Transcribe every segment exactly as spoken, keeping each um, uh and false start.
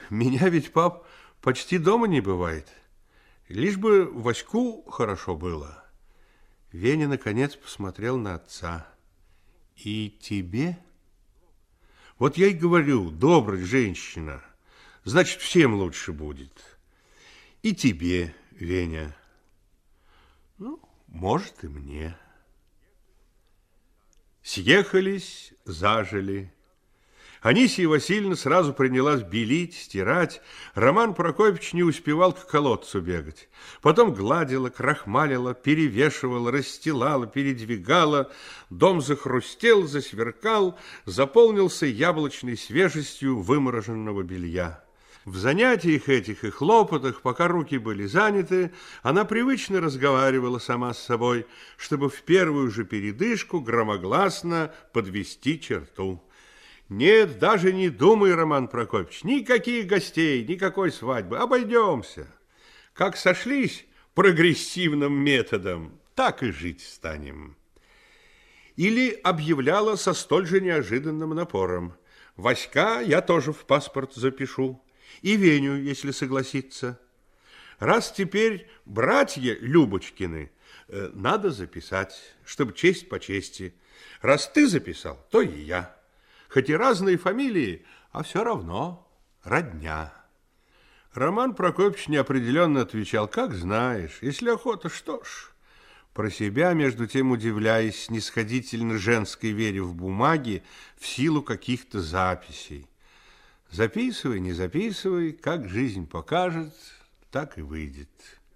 Меня ведь, пап, почти дома не бывает. Лишь бы Ваську хорошо было. Веня, наконец, посмотрел на отца. И тебе? Вот я и говорю, добрая женщина, значит, всем лучше будет. И тебе, Веня. Ну, может, и мне. Съехались, зажили. Анисия Васильевна сразу принялась белить, стирать. Роман Прокопьевич не успевал к колодцу бегать. Потом гладила, крахмалила, перевешивала, расстилала, передвигала. Дом захрустел, засверкал, заполнился яблочной свежестью вымороженного белья. В занятиях этих и хлопотах, пока руки были заняты, она привычно разговаривала сама с собой, чтобы в первую же передышку громогласно подвести черту. Нет, даже не думай, Роман Прокопьевич, никаких гостей, никакой свадьбы, обойдемся. Как сошлись прогрессивным методом, так и жить станем. Или объявляла со столь же неожиданным напором: Васька я тоже в паспорт запишу, и Веню, если согласится. Раз теперь братья Любочкины, э, надо записать, чтобы честь по чести. Раз ты записал, то и я. Хоть и разные фамилии, а все равно родня. Роман Прокопьевич неопределенно отвечал: как знаешь, если охота, что ж. Про себя, между тем, удивляясь снисходительно женской вере в бумаги в силу каких-то записей. Записывай, не записывай, как жизнь покажет, так и выйдет.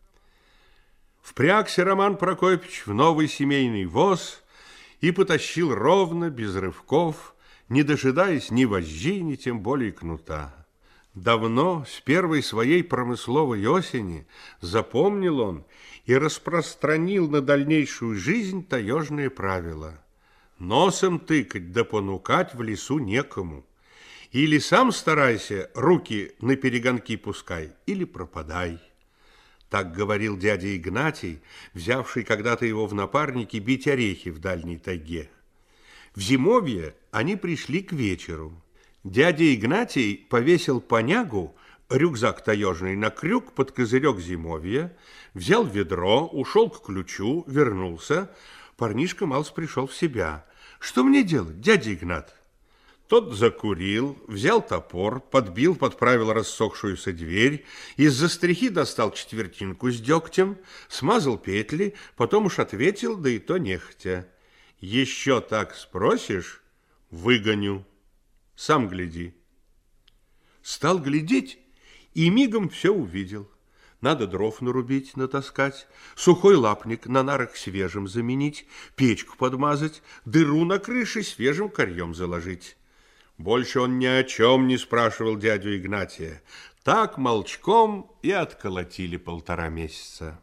Впрягся Роман Прокопьевич в новый семейный воз и потащил ровно, без рывков, не дожидаясь ни вожжи, ни тем более кнута. Давно, с первой своей промысловой осени, запомнил он и распространил на дальнейшую жизнь таежные правила. Носом тыкать да понукать в лесу некому. Или сам старайся, руки на перегонки пускай, или пропадай. Так говорил дядя Игнатий, взявший когда-то его в напарники бить орехи в дальней тайге. В зимовье они пришли к вечеру. Дядя Игнатий повесил понягу, рюкзак таежный, на крюк под козырек зимовья, взял ведро, ушел к ключу, вернулся. Парнишка малс пришел в себя. Что мне делать, дядя Игнат? Тот закурил, взял топор, подбил, подправил рассохшуюся дверь, из-за стрихи достал четвертинку с дегтем, смазал петли, потом уж ответил, да и то нехотя: еще так спросишь, выгоню. Сам гляди. Стал глядеть и мигом все увидел. Надо дров нарубить, натаскать, сухой лапник на нарах свежим заменить, печку подмазать, дыру на крыше свежим корьем заложить. Больше он ни о чем не спрашивал дядю Игнатия. Так молчком и отколотили полтора месяца.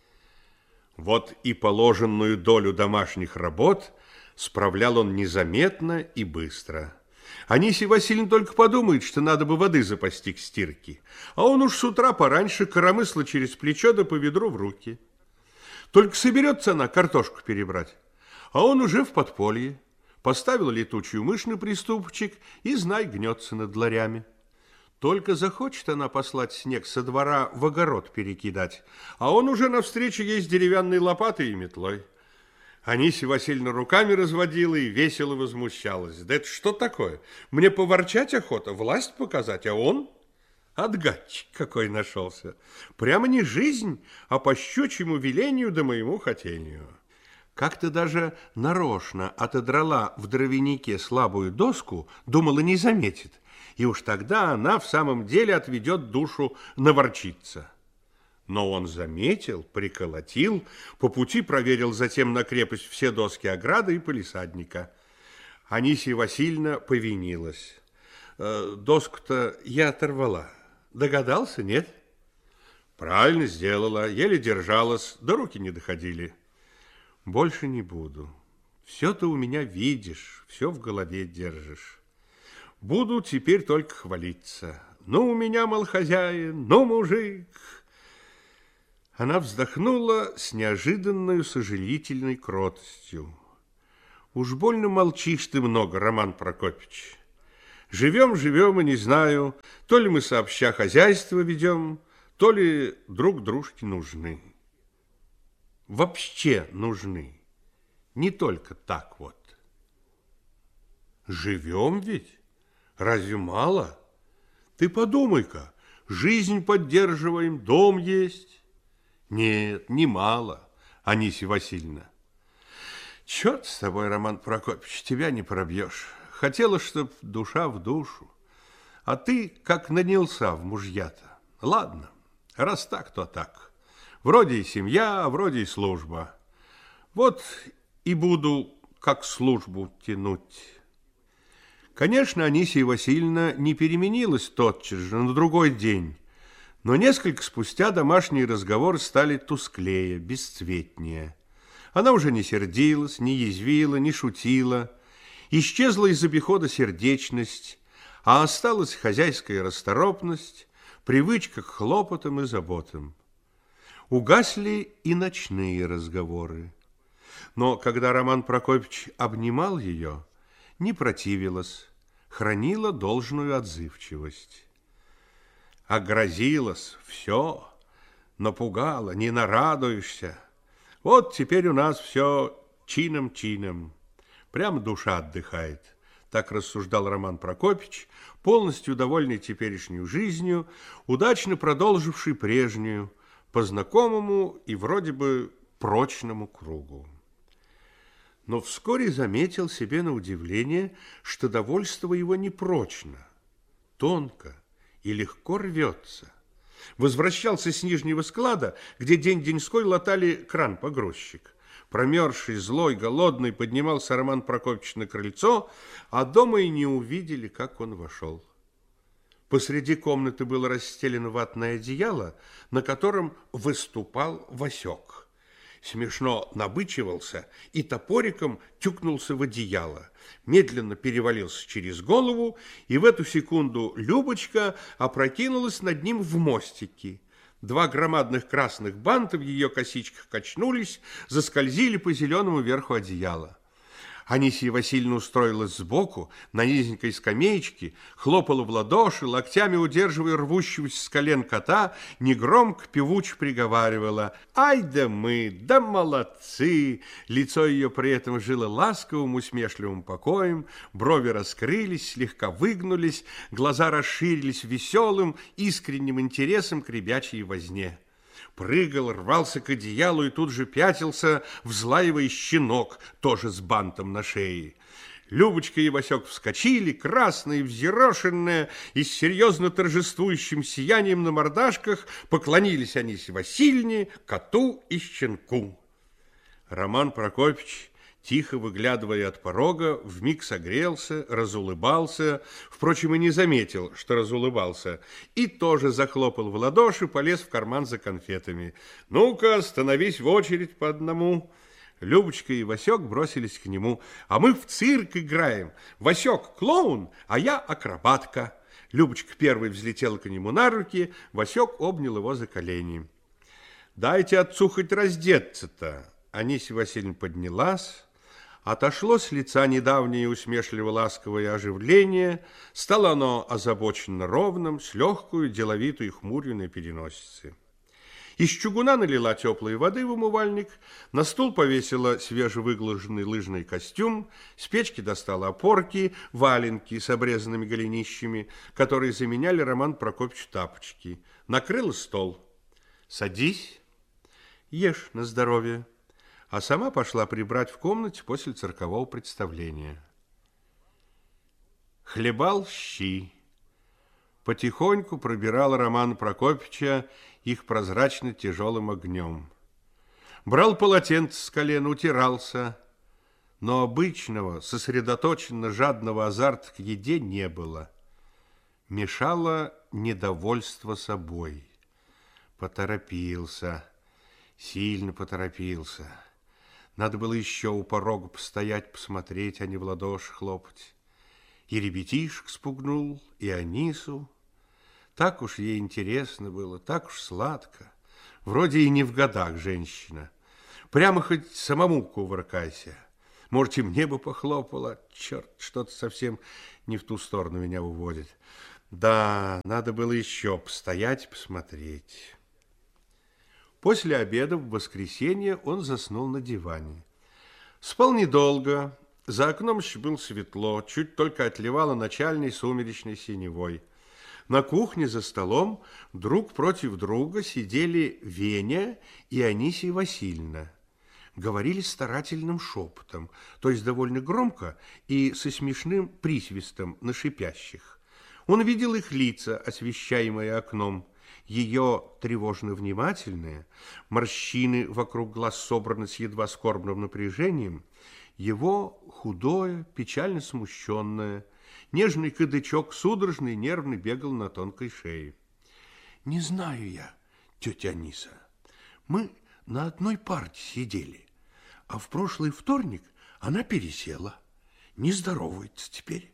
Вот и положенную долю домашних работ справлял он незаметно и быстро. Анисия Васильевна только подумает, что надо бы воды запасти к стирке, а он уж с утра пораньше коромысло через плечо да по ведру в руки. Только соберется она картошку перебрать, а он уже в подполье. Поставил летучую мышь на приступчик и, знай, гнется над ларями. Только захочет она послать снег со двора в огород перекидать, а он уже навстречу ей с деревянной лопатой и метлой. Анисия Васильевна руками разводила и весело возмущалась. Да это что такое? Мне поворчать охота, власть показать, а он? Отгадчик какой нашелся. Прямо не жизнь, а по щучьему велению да моему хотению. Как-то даже нарочно отодрала в дровянике слабую доску, думала, не заметит. И уж тогда она в самом деле отведет душу наворчиться. Но он заметил, приколотил, по пути проверил затем на крепость все доски ограды и палисадника. Анисия Васильевна повинилась. Э, доску-то я оторвала. Догадался, нет? Правильно сделала, еле держалась, до руки не доходили. Больше не буду. Все ты у меня видишь, все в голове держишь. Буду теперь только хвалиться. Ну, у меня, мол, хозяин, ну, мужик. Она вздохнула с неожиданной сожалительной кротостью. Уж больно молчишь ты много, Роман Прокопьевич. Живем, живем, и не знаю, то ли мы сообща хозяйство ведем, то ли друг дружке нужны. Вообще нужны, не только так вот. Живем ведь? Разве мало? Ты подумай-ка, жизнь поддерживаем, дом есть. Нет, не мало, Анисья Васильевна. Черт с тобой, Роман Прокопьевич, тебя не пробьешь. Хотела, чтоб душа в душу. А ты как нанялся в мужья-то. Ладно, раз так, то так. Вроде и семья, а вроде и служба. Вот и буду как службу тянуть. Конечно, Анисья Васильевна не переменилась тотчас же, на другой день. Но несколько спустя домашние разговоры стали тусклее, бесцветнее. Она уже не сердилась, не язвила, не шутила. Исчезла из обихода сердечность, а осталась хозяйская расторопность, привычка к хлопотам и заботам. Угасли и ночные разговоры. Но когда Роман Прокопьевич обнимал ее, не противилась, хранила должную отзывчивость. Огрозилась, все, напугала, не нарадуешься. Вот теперь у нас все чином-чином. Прямо душа отдыхает. Так рассуждал Роман Прокопьевич, полностью довольный теперешней жизнью, удачно продолживший прежнюю, по знакомому и вроде бы прочному кругу. Но вскоре заметил себе на удивление, что довольство его непрочно, тонко и легко рвется. Возвращался с нижнего склада, где день-деньской латали кран-погрузчик. Промерзший, злой, голодный, поднимался Роман Прокопьевич на крыльцо, а дома и не увидели, как он вошел. Посреди комнаты было расстелено ватное одеяло, на котором выступал Васек. Смешно набычивался и топориком тюкнулся в одеяло, медленно перевалился через голову, и в эту секунду Любочка опрокинулась над ним в мостики. Два громадных красных банта в ее косичках качнулись, заскользили по зеленому верху одеяла. Анисья Васильевна устроилась сбоку, на низенькой скамеечке, хлопала в ладоши, локтями удерживая рвущегося с колен кота, негромко певуче приговаривала: «Ай да мы, да молодцы!» Лицо ее при этом жило ласковым, усмешливым покоем, брови раскрылись, слегка выгнулись, глаза расширились веселым, искренним интересом к ребячьей возне. Прыгал, рвался к одеялу и тут же пятился, взлаивая щенок, тоже с бантом на шее. Любочка и Васек вскочили, красные, взъерошенные и с серьезно торжествующим сиянием на мордашках поклонились Анисье Васильевне, коту и щенку. Роман Прокопьевич, тихо выглядывая от порога, вмиг согрелся, разулыбался, впрочем, и не заметил, что разулыбался, и тоже захлопал в ладоши, полез в карман за конфетами. «Ну-ка, становись в очередь по одному». Любочка и Васек бросились к нему. «А мы в цирк играем. Васек клоун, а я акробатка». Любочка первой взлетела к нему на руки, Васек обнял его за колени. «Дайте отцу хоть раздеться-то». Анисья Васильевна поднялась. Отошло с лица недавнее усмешливо-ласковое оживление, стало оно озабоченно ровным, с легкую, деловитую хмурью на переносице. Из чугуна налила теплой воды в умывальник, на стул повесила свежевыглаженный лыжный костюм, с печки достала опорки, валенки с обрезанными голенищами, которые заменяли Роман Прокопьевич тапочки, накрыла стол. «Садись, ешь на здоровье», а сама пошла прибрать в комнате после циркового представления. Хлебал щи. Потихоньку пробирал Романа Прокопьевича их прозрачно-тяжелым огнем. Брал полотенце с колена, утирался, но обычного, сосредоточенно-жадного азарта к еде не было. Мешало недовольство собой. Поторопился, сильно поторопился. Надо было еще у порога постоять, посмотреть, а не в ладоши хлопать. И ребятишек спугнул, и Анису. Так уж ей интересно было, так уж сладко. Вроде и не в годах женщина. Прямо хоть самому кувыркайся. Может, и мне бы похлопала. Черт, что-то совсем не в ту сторону меня уводит. Да, надо было еще постоять, посмотреть. После обеда в воскресенье он заснул на диване. Спал недолго. За окном еще было светло, чуть только отливало начальной сумеречной синевой. На кухне за столом друг против друга сидели Веня и Анисия Васильевна. Говорили старательным шепотом, то есть довольно громко и со смешным присвистом на шипящих. Он видел их лица, освещаемые окном. Ее тревожно внимательные, морщины вокруг глаз собраны с едва скорбным напряжением, его худое, печально смущенное, нежный кадычок судорожный, нервный бегал на тонкой шее. Не знаю я, тетя Аниса, мы на одной парте сидели, а в прошлый вторник она пересела, не здоровается теперь.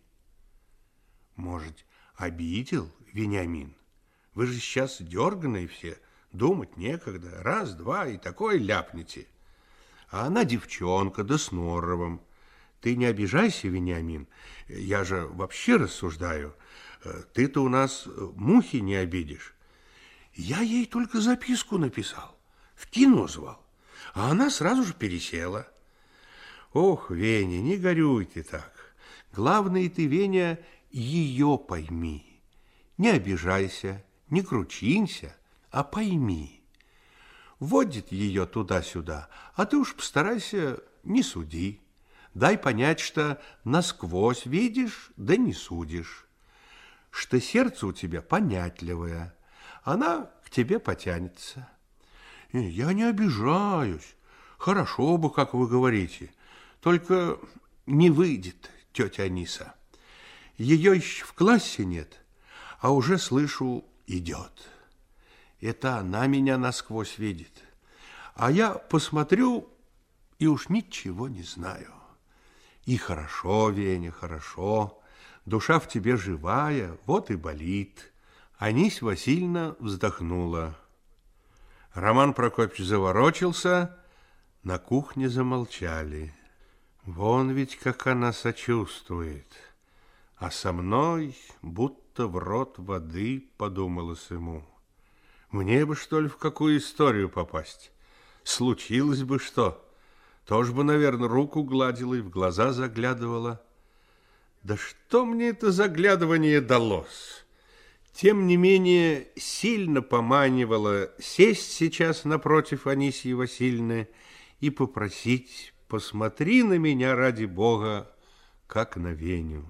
Может, обидел Вениамин? Вы же сейчас дерганые все, думать некогда, раз, два и такое ляпнете. А она девчонка, да с норовом. Ты не обижайся, Вениамин, я же вообще рассуждаю. Ты-то у нас мухи не обидишь. Я ей только записку написал, в кино звал, а она сразу же пересела. Ох, Веня, не горюй ты так. Главное, ты, Веня, ее пойми. Не обижайся, не кручинься, а пойми. Водит ее туда-сюда, а ты уж постарайся, не суди. Дай понять, что насквозь видишь, да не судишь. Что сердце у тебя понятливое, она к тебе потянется. Я не обижаюсь, хорошо бы, как вы говорите, только не выйдет, тетя Аниса. Ее еще в классе нет, а уже, слышу, идет. Это она меня насквозь видит. А я посмотрю и уж ничего не знаю. И хорошо, Веня, хорошо. Душа в тебе живая, вот и болит. Анись Васильевна вздохнула. Роман Прокопьевич заворочился, на кухне замолчали. Вон ведь как она сочувствует. А со мной будто в рот воды, подумалось ему. Мне бы, что ли, в какую историю попасть? Случилось бы что? Тоже бы, наверное, руку гладила и в глаза заглядывала. Да что мне это заглядывание далось? Тем не менее, сильно поманивало сесть сейчас напротив Анисьи Васильевны и попросить: посмотри на меня, ради Бога, как на Веню.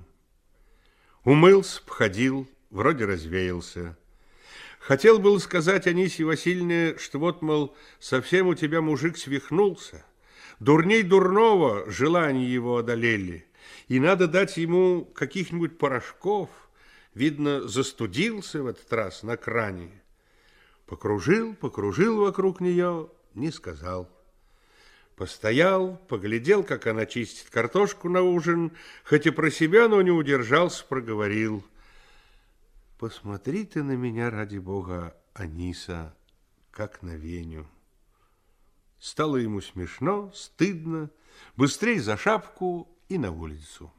Умылся, походил, вроде развеялся. Хотел было сказать Анисье Васильевне, что вот, мол, совсем у тебя мужик свихнулся, дурней дурного желания его одолели, и надо дать ему каких-нибудь порошков, видно, застудился в этот раз на кране. Покружил, покружил вокруг нее, не сказал. Постоял, поглядел, как она чистит картошку на ужин, хоть и про себя, но не удержался, проговорил: посмотри ты на меня, ради Бога, Аниса, как на Веню. Стало ему смешно, стыдно, быстрей за шапку и на улицу.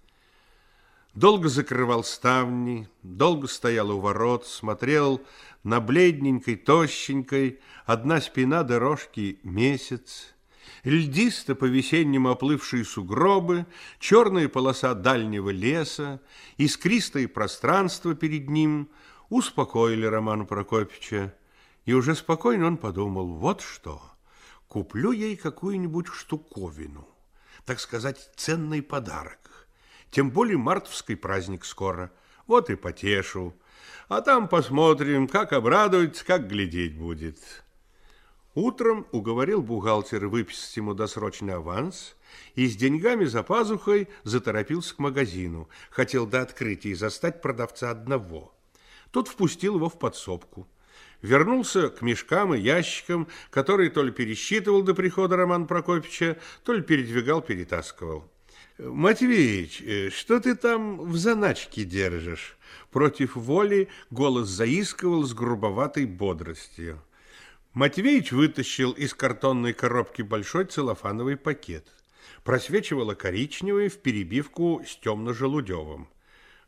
Долго закрывал ставни, долго стоял у ворот, смотрел на бледненькой, тощенькой, одна спина дорожки месяц, льдисто по-весеннему оплывшие сугробы, черная полоса дальнего леса, искристое пространство перед ним успокоили Романа Прокопьевича. И уже спокойно он подумал: вот что, куплю ей какую-нибудь штуковину, так сказать, ценный подарок. Тем более мартовский праздник скоро, вот и потешу. А там посмотрим, как обрадуется, как глядеть будет. Утром уговорил бухгалтера выписать ему досрочный аванс и с деньгами за пазухой заторопился к магазину. Хотел до открытия застать продавца одного. Тот впустил его в подсобку. Вернулся к мешкам и ящикам, которые то ли пересчитывал до прихода Романа Прокопьевича, то ли передвигал, перетаскивал. «Матвеич, что ты там в заначке держишь?» Против воли голос заискивал с грубоватой бодростью. Матвеич вытащил из картонной коробки большой целлофановый пакет. Просвечивало коричневое в перебивку с темно-желудевым.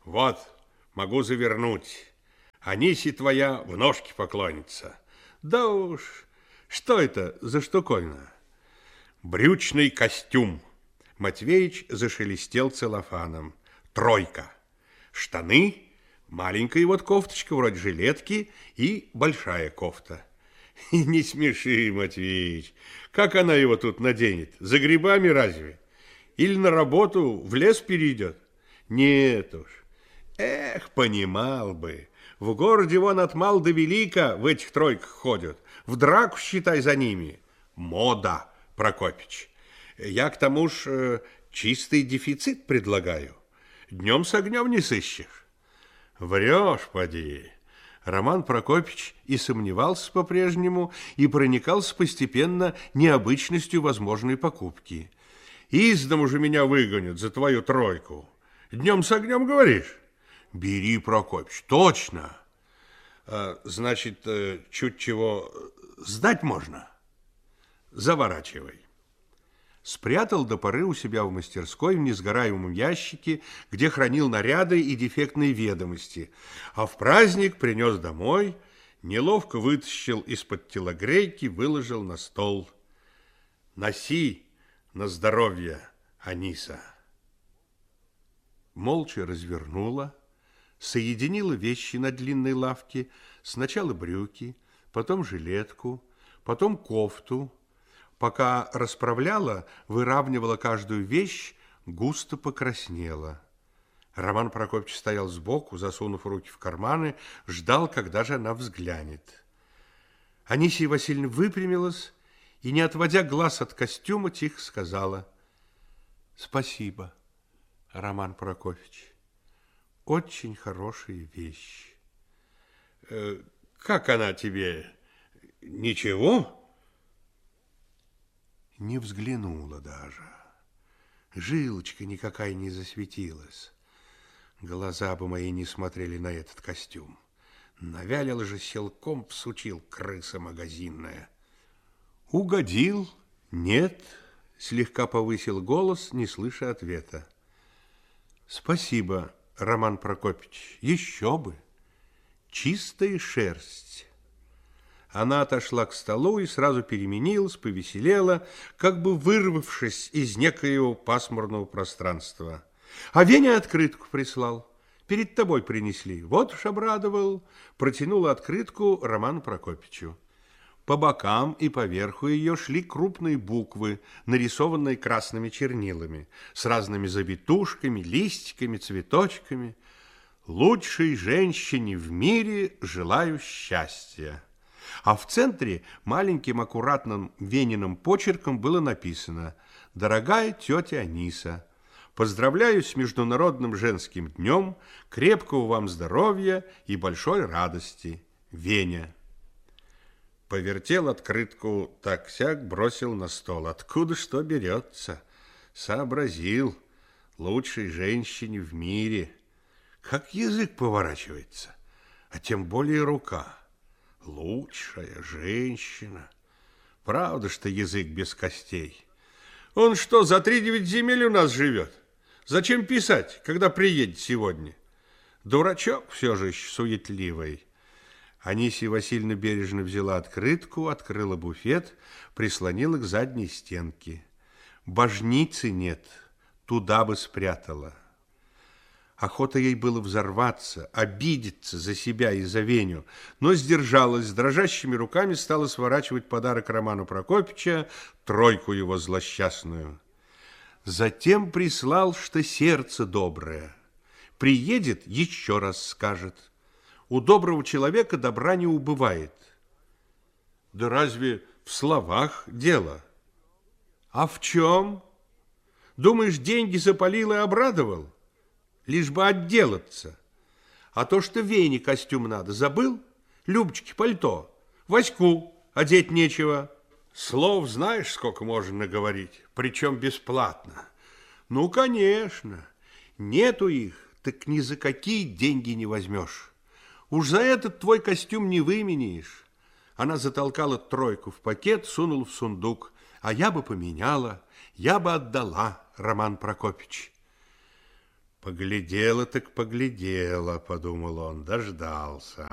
Вот, могу завернуть. Аниси твоя в ножки поклонится. Да уж, что это за штуковина? Брючный костюм. Матвеич зашелестел целлофаном. Тройка. Штаны, маленькая вот кофточка вроде жилетки и большая кофта. Не смеши, Матвеич. Как она его тут наденет? За грибами разве? Или на работу в лес перейдет? Нет уж. Эх, понимал бы. В городе вон от мал до велика в этих тройках ходят. В драку, считай, за ними. Мода, Прокопич. Я к тому ж э, чистый дефицит предлагаю. Днем с огнем не сыщешь. Врешь, поди. Роман Прокопич и сомневался по-прежнему, и проникался постепенно необычностью возможной покупки. Из дому же меня выгонят за твою тройку. Днем с огнем, говоришь? Бери, Прокопич, точно. А, значит, чуть чего сдать можно? Заворачивай. Спрятал до поры у себя в мастерской в несгораемом ящике, где хранил наряды и дефектные ведомости, а в праздник принес домой, неловко вытащил из-под телогрейки, выложил на стол. Носи на здоровье, Аниса. Молча развернула, соединила вещи на длинной лавке, сначала брюки, потом жилетку, потом кофту. Пока расправляла, выравнивала каждую вещь, густо покраснела. Роман Прокопьевич стоял сбоку, засунув руки в карманы, ждал, когда же она взглянет. Анисия Васильевна выпрямилась и, не отводя глаз от костюма, тихо сказала: «Спасибо, Роман Прокопьевич, очень хорошая вещь». Э, «Как она тебе? Ничего?» Не взглянула даже. Жилочка никакая не засветилась. Глаза бы мои не смотрели на этот костюм. Навялил же силком, всучил крыса магазинная. Угодил? Нет. Слегка повысил голос, не слыша ответа. Спасибо, Роман Прокопьевич, еще бы. Чистая шерсть. Она отошла к столу и сразу переменилась, повеселела, как бы вырвавшись из некоего пасмурного пространства. А Веня открытку прислал. Перед тобой принесли. Вот уж обрадовал. Протянула открытку Роману Прокопьевичу. По бокам и по верху ее шли крупные буквы, нарисованные красными чернилами, с разными завитушками, листиками, цветочками. «Лучшей женщине в мире желаю счастья». А в центре маленьким аккуратным Вениным почерком было написано: «Дорогая тетя Аниса, поздравляю с Международным женским днем, крепкого вам здоровья и большой радости. Веня». Повертел открытку так-сяк, бросил на стол. Откуда что берется? Сообразил. Лучшей женщине в мире. Как язык поворачивается, а тем более рука. Лучшая женщина. Правда, что язык без костей. Он что, за три девять земель у нас живет? Зачем писать, когда приедет сегодня? Дурачок все же суетливый. Анисия Васильевна бережно взяла открытку, открыла буфет, прислонила к задней стенке. Божницы нет, туда бы спрятала. Охота ей было взорваться, обидеться за себя и за Веню, но сдержалась, с дрожащими руками стала сворачивать подарок Роману Прокопьевича, тройку его злосчастную. Затем прислал, что сердце доброе. Приедет, еще раз скажет. У доброго человека добра не убывает. Да разве в словах дело? А в чем? Думаешь, деньги запалил и обрадовал? Лишь бы отделаться. А то, что Вене костюм надо, забыл? Любочке пальто, Ваську одеть нечего. Слов знаешь, сколько можно наговорить, причем бесплатно. Ну, конечно, нету их, так ни за какие деньги не возьмешь. Уж за этот твой костюм не выменишь. Она затолкала тройку в пакет, сунула в сундук. А я бы поменяла, я бы отдала, Роман Прокопьевич. Поглядела так поглядела, подумал он, дождался.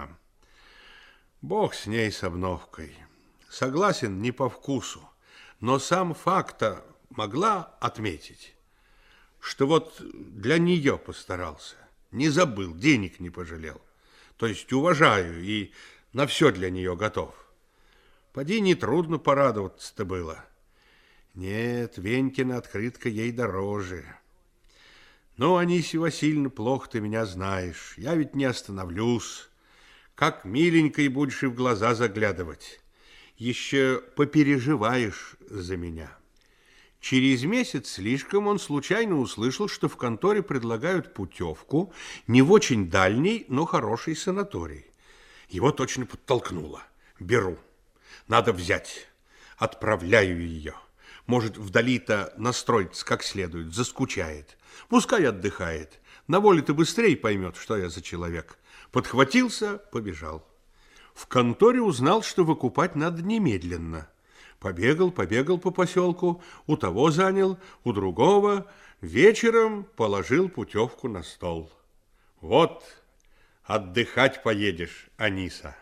Бог с ней, с обновкой. Согласен, не по вкусу, но сам факт-то могла отметить, что вот для нее постарался, не забыл, денег не пожалел. То есть уважаю и на все для нее готов. Поди, нетрудно порадоваться-то было. Нет, Венькина открытка ей дороже. Ну, Анисья Васильевна, плохо ты меня знаешь. Я ведь не остановлюсь. Как миленько и будешь и в глаза заглядывать. Еще попереживаешь за меня. Через месяц слишком он случайно услышал, что в конторе предлагают путевку не в очень дальний, но хороший санаторий. Его точно подтолкнуло. Беру. Надо взять. Отправляю ее. Может, вдали-то настроиться как следует, заскучает. Пускай отдыхает. На воле-то быстрее поймет, что я за человек. Подхватился, побежал. В конторе узнал, что выкупать надо немедленно. Побегал, побегал по поселку, у того занял, у другого. Вечером положил путевку на стол. Вот, отдыхать поедешь, Аниса.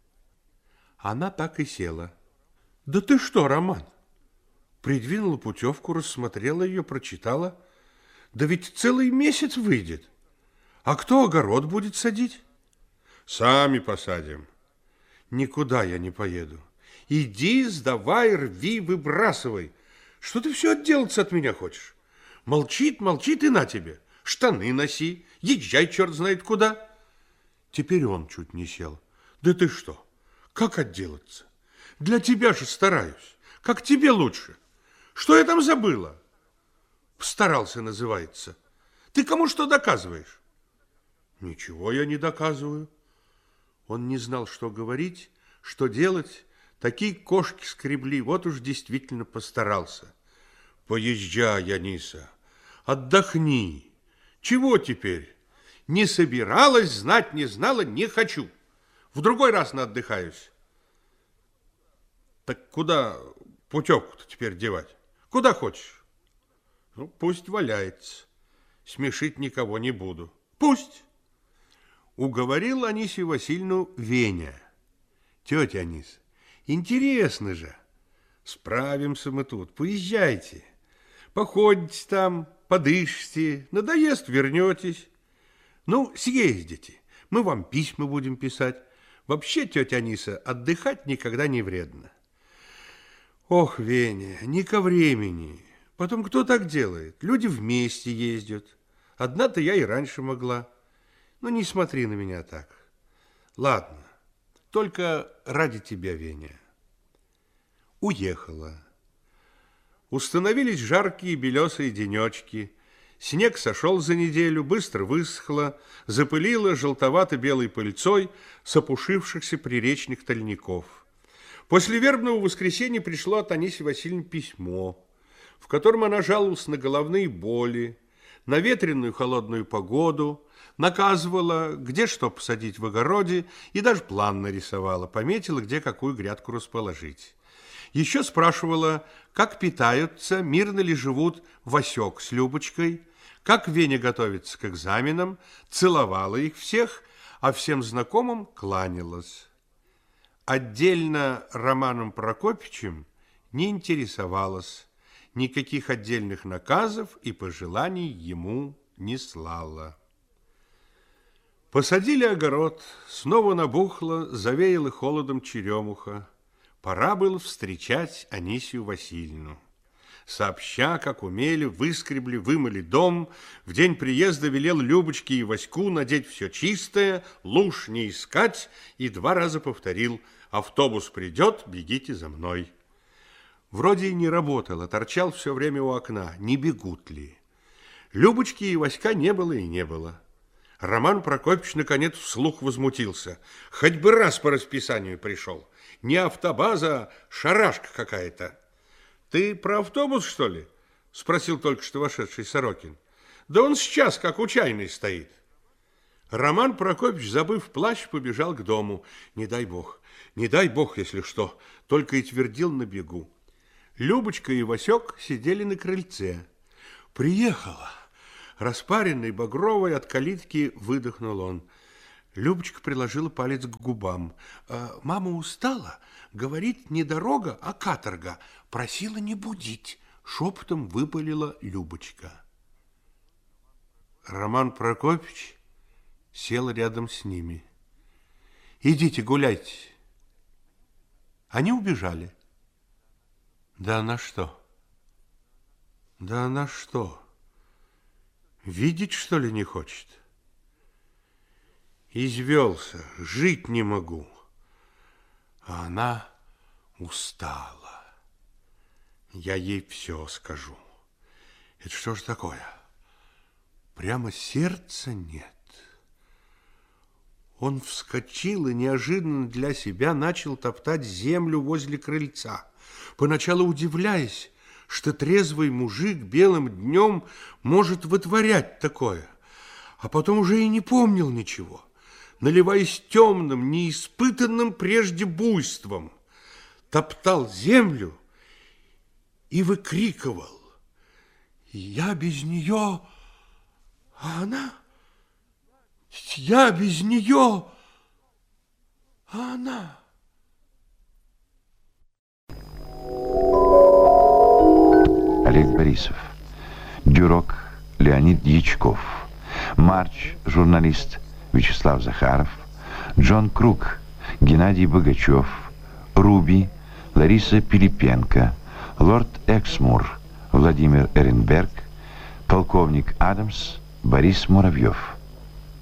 Она так и села. Да ты что, Роман? Придвинула путевку, рассмотрела ее, прочитала. Да ведь целый месяц выйдет. А кто огород будет садить? Сами посадим. Никуда я не поеду. Иди, сдавай, рви, выбрасывай. Что ты все отделаться от меня хочешь? Молчит, молчит и на тебе. Штаны носи, езжай черт знает куда. Теперь он чуть не сел. Да ты что? Как отделаться? Для тебя же стараюсь. Как тебе лучше? Что я там забыла? Старался, называется. Ты кому что доказываешь? Ничего я не доказываю. Он не знал, что говорить, что делать. Такие кошки скребли, вот уж действительно постарался. Поезжай, Аниса, отдохни. Чего теперь? Не собиралась, знать не знала, не хочу. В другой раз наотдыхаюсь. Так куда путевку-то теперь девать? Куда хочешь? Ну, пусть валяется. Смешить никого не буду. Пусть. Уговорил Анисью Васильевну Веня. Тетя Анис, интересно же. Справимся мы тут. Поезжайте. Походите там, подышите. Надоест, вернетесь. Ну, съездите. Мы вам письма будем писать. Вообще, тетя Аниса, отдыхать никогда не вредно. Ох, Веня, не ко времени. Потом кто так делает? Люди вместе ездят. Одна-то я и раньше могла. Ну, не смотри на меня так. Ладно, только ради тебя, Веня. Уехала. Установились жаркие белесые денечки. Снег сошел за неделю, быстро высохло, запылило желтовато-белой пыльцой с опушившихся приречных тольников. После вербного воскресенья пришло от Анисьи Васильевны письмо, в котором она жаловалась на головные боли, на ветреную холодную погоду, наказывала, где что посадить в огороде, и даже план нарисовала, пометила, где какую грядку расположить. Еще спрашивала, как питаются, мирно ли живут Васек с Любочкой, как Веня готовится к экзаменам, целовала их всех, а всем знакомым кланялась. Отдельно Романом Прокопьевичем не интересовалась, никаких отдельных наказов и пожеланий ему не слала. Посадили огород, снова набухло, завеяло холодом черемуха. Пора было встречать Анисью Васильевну. Сообща, как умели, выскребли, вымыли дом. В день приезда велел Любочке и Ваську надеть все чистое, луж не искать, и два раза повторил: автобус придет, бегите за мной. Вроде и не работал, а торчал все время у окна, не бегут ли. Любочки и Васька не было и не было. Роман Прокопьевич наконец вслух возмутился. Хоть бы раз по расписанию пришел. Не автобаза, а шарашка какая-то. Ты про автобус, что ли? Спросил только что вошедший Сорокин. Да он сейчас как у чайной стоит. Роман Прокопьевич, забыв плащ, побежал к дому. Не дай бог, не дай бог, если что. Только и твердил на бегу. Любочка и Васек сидели на крыльце. Приехала. Распаренный, багровый, от калитки выдохнул он. Любочка приложила палец к губам. Мама устала, говорит, не дорога, а каторга. Просила не будить. Шепотом выпалила Любочка. Роман Прокопьевич сел рядом с ними. Идите, гуляйте. Они убежали. Да она что? Да она что? Видеть, что ли, не хочет? Извелся, жить не могу. А она устала. Я ей все скажу. Это что ж такое? Прямо сердца нет. Он вскочил и неожиданно для себя начал топтать землю возле крыльца, поначалу удивляясь, что трезвый мужик белым днем может вытворять такое, а потом уже и не помнил ничего, наливаясь темным, неиспытанным прежде буйством, топтал землю и выкрикивал: «Я без нее, а она... Я без нее, а она...» Олег Борисов, Дюрок Леонид Дьячков, Марч, журналист Вячеслав Захаров, Джон Круг, Геннадий Богачев, Руби, Лариса Пилипенко, лорд Эксмур, Владимир Эренберг, полковник Адамс, Борис Муравьев.